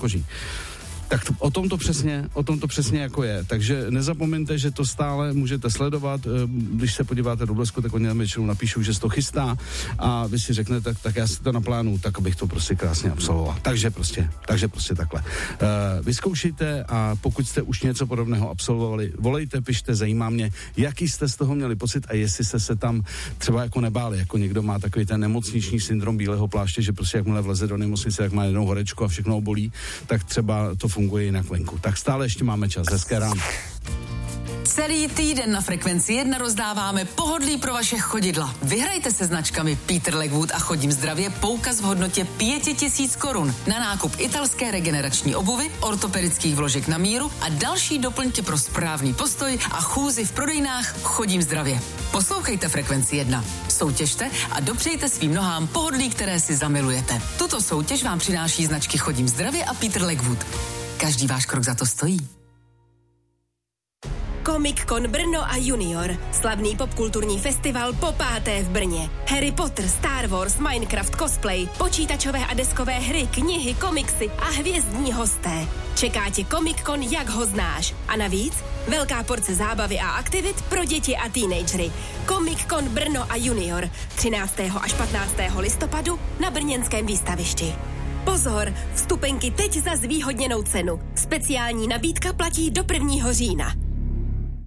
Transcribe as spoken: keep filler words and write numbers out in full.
koží. Tak to, o tom to přesně, o tom to přesně jako je. Takže nezapomeňte, že to stále můžete sledovat. Když se podíváte do blesku, tak oni nám většinou napíšou, že se to chystá a vy si řeknete, tak, tak já si to naplánuju, tak abych to prostě krásně absolvoval. Takže prostě, takže prostě takhle. Uh, vyzkoušejte a pokud jste už něco podobného absolvovali, volejte, pište, zajímá mě, jaký jste z toho měli pocit a jestli jste se tam třeba jako nebáli, jako někdo má takový ten nemocniční syndrom bílého pláště, že prostě jakmile vleze do nemocnice, jak má jednou horečku a všechno bolí, tak třeba to funguje jinak venku. Tak stále ještě máme čas. Hezké ráno. Celý týden na Frekvenci jedna rozdáváme pohodlí pro vaše chodidla. Vyhrajte se značkami Peter Legwood a Chodím zdravě poukaz v hodnotě pět tisíc korun na nákup italské regenerační obuvy, ortopedických vložek na míru a další doplňky pro správný postoj a chůzi v prodejnách Chodím zdravě. Poslouchejte Frekvenci jedna. Soutěžte a dopřejte svým nohám pohodlí, které si zamilujete. Tuto soutěž vám přináší značky Chodím zdravě a Peter Legwood. Každý váš krok za to stojí. Comic Con Brno a Junior. Slavný popkulturní festival po páté v Brně. Harry Potter, Star Wars, Minecraft, cosplay, počítačové a deskové hry, knihy, komiksy a hvězdní hosté. Čeká tě Comic Con, jak ho znáš. A navíc velká porce zábavy a aktivit pro děti a teenagery. Comic Con Brno a Junior. třináctého až patnáctého listopadu na brněnském výstavišti. Pozor, vstupenky teď za zvýhodněnou cenu. Speciální nabídka platí do prvního října.